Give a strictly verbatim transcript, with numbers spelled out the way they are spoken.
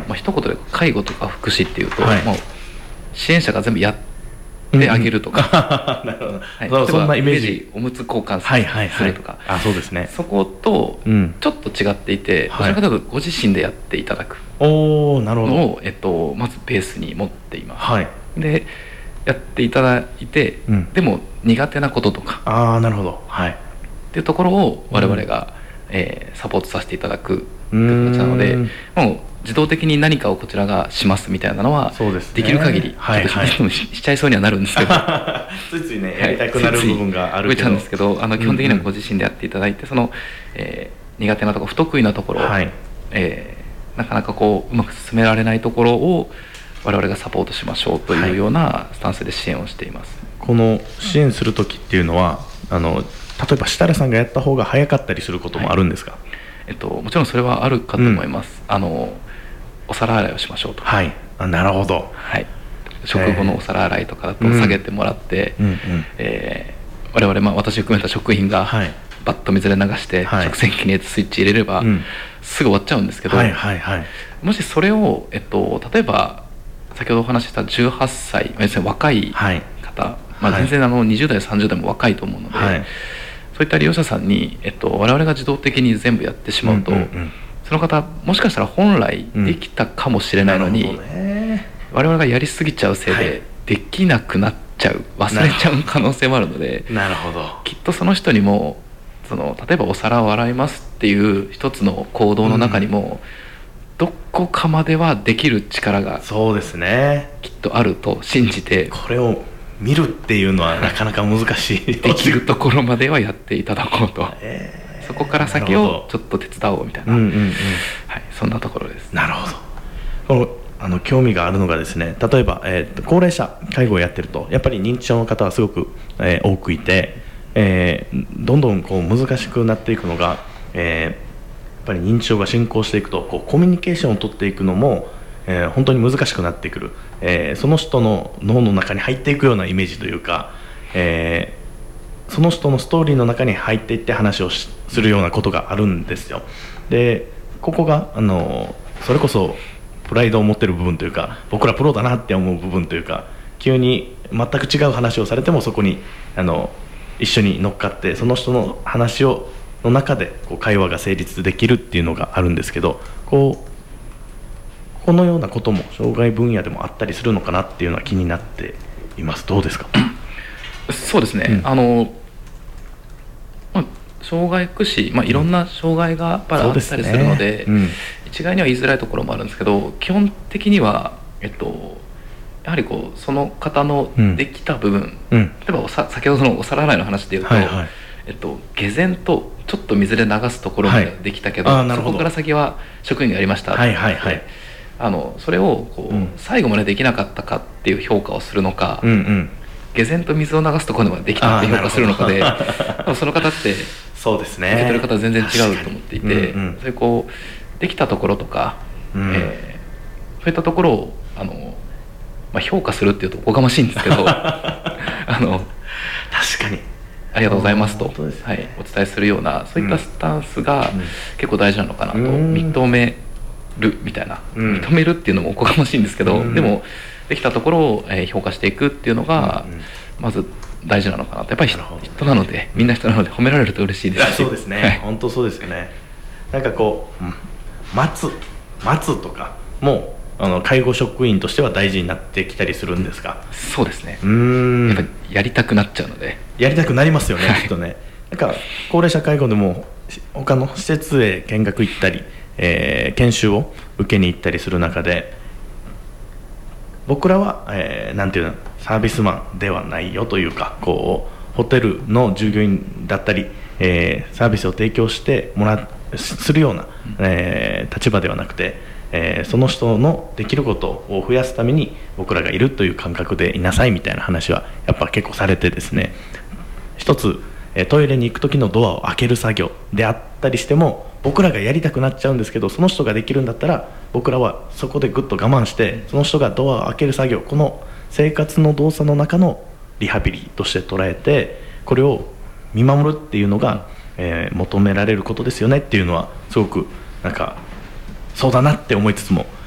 まあ、一言で介護とか福祉っていうと、 はい、 もう支援者が全部やってあげるとか、 なるほど、 はい、 そ, そんなイメージ、 おむつ交換するとか、 はいはいはい、あ、そうですね、 そことちょっと違っていて、どちらかというとご自身でやっていただくのを、えっと、まずベースに持っています、はい、でやっていただいて、うん、でも苦手なこととか、 あ、なるほど、はい、 っていうところを我々が、うん、えー、サポートさせていただくという形なので、もう自動的に何かをこちらがしますみたいなのは、そうですね、できる限り、はいはい、ちょっと し, しちゃいそうにはなるんですけどついついね、やりたくなる部分があるけど、 増えちゃうんですけど、あの基本的にはご自身でやっていただいて、うんうん、その、えー、苦手なところ、不得意なところ、はい、えー、なかなかこううまく進められないところを我々がサポートしましょうというようなスタンスで支援をしています、 はい、この支援する時っていうのは、あの例えば設楽さんがやった方が早かったりすることもあるんですか？はい、 えっと、もちろんそれはあるかと思います、うん、あのお皿洗いをしましょうとか、 はい、あ、なるほど、 はい、食後のお皿洗いとかだと下げてもらって、うんうんうん、えー、我々、まあ、私含めた職員がバッと水で流して、はい、食洗機に入れてスイッチ入れれば、うん、すぐ終わっちゃうんですけど、はいはいはい、もしそれを、えっと、例えば先ほどお話ししたじゅうはっさい、要するに若い方、はい、まあ、全然あのにじゅう代さんじゅう代も若いと思うので、はい、そういった利用者さんに、えっと、我々が自動的に全部やってしまうと、うんうんうん、その方もしかしたら本来できたかもしれないのに、うん、ね、我々がやりすぎちゃうせいでできなくなっちゃう、忘れちゃう可能性もあるので、 なるほど、 きっとその人にもその例えばお皿を洗いますっていう一つの行動の中にも、うん、どこかまではできる力がそうですね、 きっとあると信じて、 これを見るっていうのはなかなか難しいできるところまではやっていただこうと、えー、そこから先をちょっと手伝おうみたいな、うんうんうん、はい、そんなところです。 なるほど。このあの興味があるのがですね、例えば、えー、高齢者介護をやってるとやっぱり認知症の方はすごく、えー、多くいて、えー、どんどんこう難しくなっていくのが、えー、やっぱり認知症が進行していくとこうコミュニケーションを取っていくのも、えー、本当に難しくなってくる、えー、その人の脳の中に入っていくようなイメージというか、えー、その人のストーリーの中に入っていって話をするようなことがあるんですよ。でここがあのそれこそプライドを持ってる部分というか、僕らプロだなって思う部分というか、急に全く違う話をされてもそこにあの一緒に乗っかってその人の話をの中でこう会話が成立できるっていうのがあるんですけど、こうこのようなことも障害分野でもあったりするのかなっていうのは気になっています。どうですか？ そうですね、うん、あの、まあ、障害福祉、まあ、いろんな障害がやっぱりあったりするので、うん、一概には言いづらいところもあるんですけど、基本的には、えっと、やはりこうその方のできた部分、うん、例えばおさ先ほどのお皿洗いの話でいうと、はいはい、えっと、下膳とちょっと水で流すところまでできたけど、はい、そこから先は職員がやりましたって、はいはいはい、あのそれをこう、うん、最後までできなかったかっていう評価をするのか、うんうん、下膳と水を流すところまでできたって評価するのかでその方ってそうですね、 受け取る方は全然違うと思っていて、うんうん、そういうこうできたところとか、うん、えー、そういったところをあの、まあ、評価するっていうとおこがましいんですけどあの確かにありがとうございますと、ね、はい、お伝えするようなそういったスタンスが結構大事なのかなと、うん、認めるみたいな、うん、認めるっていうのもおこがましいんですけど、うん、でもできたところを、えー、評価していくっていうのが、うんうん、まず大事なのかなと。やっぱり 人, 人なのでみんな人なので褒められると嬉しいですし。 そうですね、はい、本当そうですよね。なんかこう待つ待つとかもあの介護職員としては大事になってきたりするんですか？ そうですね、うーん、やっぱりやりたくなっちゃうので。 やりたくなりますよね、きっとね。なんか高齢者介護でも他の施設へ見学行ったり、えー、研修を受けに行ったりする中で、僕らは、えー、なんていうのサービスマンではないよというか、こうホテルの従業員だったり、えー、サービスを提供してもらするような、えー、立場ではなくて、えー、その人のできることを増やすために僕らがいるという感覚でいなさいみたいな話はやっぱ結構されてですね、一つトイレに行く時のドアを開ける作業であったりしても僕らがやりたくなっちゃうんですけど、その人ができるんだったら僕らはそこでぐっと我慢してその人がドアを開ける作業、この生活の動作の中のリハビリとして捉えてこれを見守るっていうのが、えー、求められることですよねっていうのはすごくなんかそうだなって思いつつも